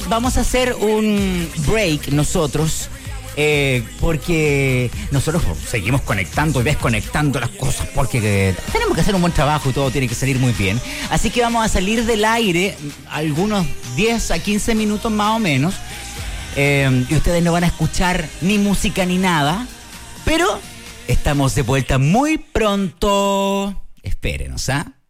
vamos a hacer un break nosotros. Porque nosotros seguimos conectando y desconectando las cosas porque tenemos que hacer un buen trabajo y todo tiene que salir muy bien. Así que vamos a salir del aire algunos 10 a 15 minutos más o menos. Y ustedes no van a escuchar ni música ni nada. Pero estamos de vuelta muy pronto. Espérenos, ¿ah?